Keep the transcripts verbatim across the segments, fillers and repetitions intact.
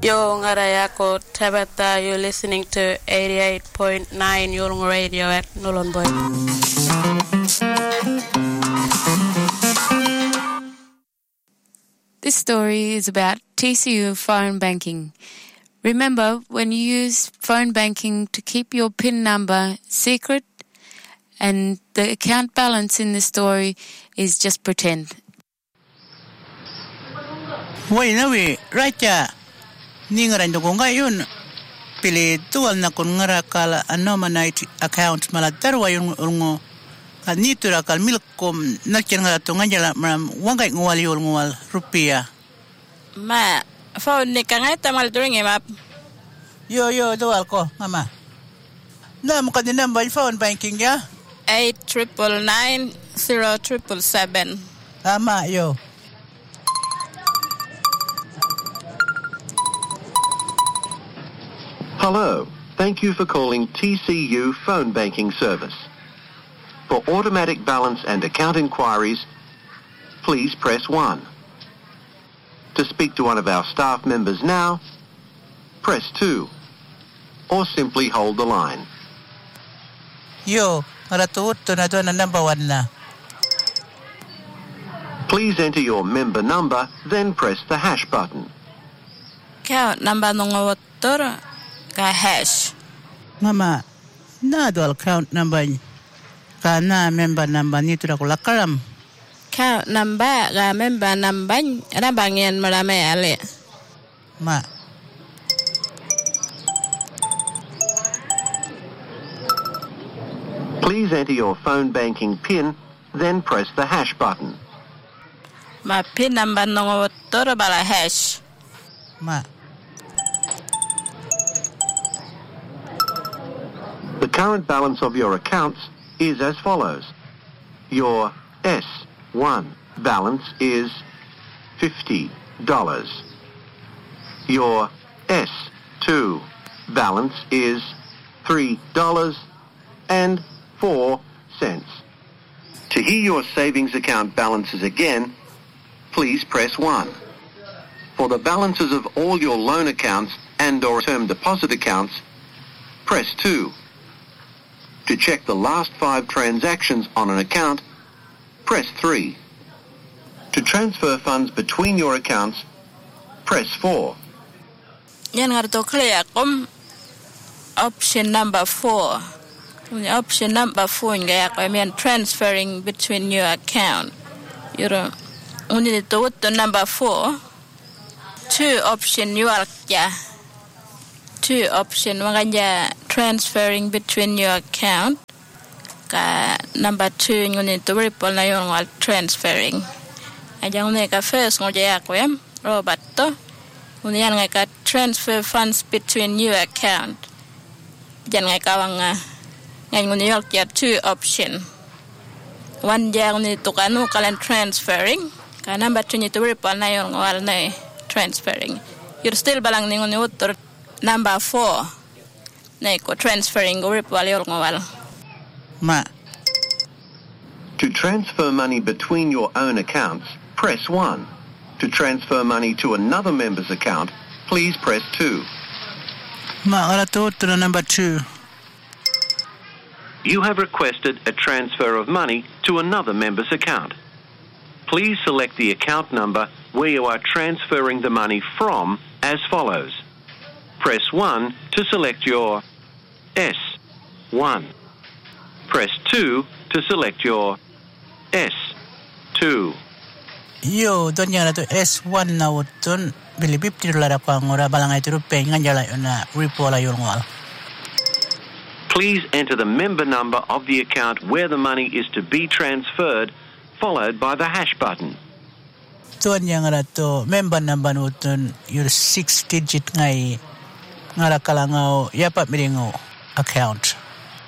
Yo ngaraya ko Tabata, you're listening to eighty-eight point nine Yulung Radio at Nolonboy. This story is about T C U phone banking. Remember, when you use phone banking to keep your PIN number secret, and the account balance in the story is just pretend. Wai nawi, raja. Ni ngaran do nga yun. Pili tuwal na kun ngara kala anonymized account malatar wa yung ngo. Kanito ra kal milkom nakyan ngara to ngajala maram wangay ngwal yul ngwal rupiah. Ma, phone ni kangay tamal during map. Yo yo tuwal ko, mama. Na mo kadin number phone banking ya? eight triple nine zero triple seven. Tama yo. Hello. Thank you for calling T C U Phone Banking Service. For automatic balance and account inquiries, please press one. To speak to one of our staff members now, press two. Or simply hold the line. Yo, maratuot to na to na number one na. Please enter your member number, then press the hash button. Account number nung water ka hash. Mama, na do account number ka na member number nito na ko lakaram. Account number ka member number ana bangyan marami ali. Ma. Please enter your phone banking PIN, then press the hash button. Ma PIN number nung water bala hash. Ma. The current balance of your accounts is as follows. Your S one balance is fifty dollars. Your S two balance is three dollars and four cents. To hear your savings account balances again, please press one. For the balances of all your loan accounts and or term deposit accounts, press two. To check the last five transactions on an account, press three. To transfer funds between your accounts, press four. Yan nga to clear kom option number four. Option number four nga I mean transferring between your account. You know, only to the number four. Two option you are yeah. Two option wanganya transferring between your account. Ka number two you need to report na yung while transferring. Ajang ne ka first ngo jaya ko yam Robert to. Uniyan nga ka transfer funds between your account. Jan nga ka wang ngayon New York ya two option. One jang ni to kanu kalan transferring. Ka number two ni to report na yung while na transferring. You're still balang ningon ni utor number four. Na ko transferring go report yung while. Ma. To transfer money between your own accounts, press one. To transfer money to another member's account, please press two. Ma, ala to to number two. You have requested a transfer of money to another member's account. Please select the account number where you are transferring the money from as follows. Press one to select your S one. Press two to select your S two. Yo, don yana to S one na utun bilibip tirulara ko ang ora balangay tirupe nganjala na ripola yung wal. Please enter the member number of the account where the money is to be transferred, followed by the hash button. Tuan yang ara to member number utun your six digit ngai ngara kalangau yapat miringo account.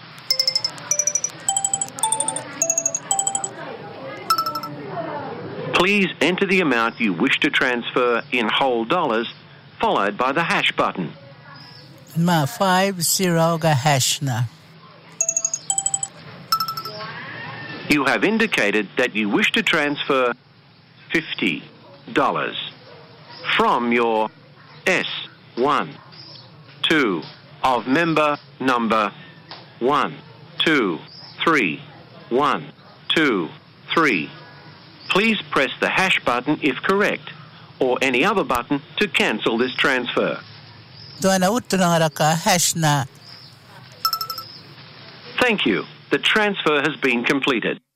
Please enter the amount you wish to transfer in whole dollars, followed by the hash button. Ma five zero ga hash na. You have indicated that you wish to transfer fifty dollars from your S one two of member number one two three one two three. Please press the hash button if correct, or any other button to cancel this transfer. Doa na utu na ngara ka hash na. Thank you. The transfer has been completed.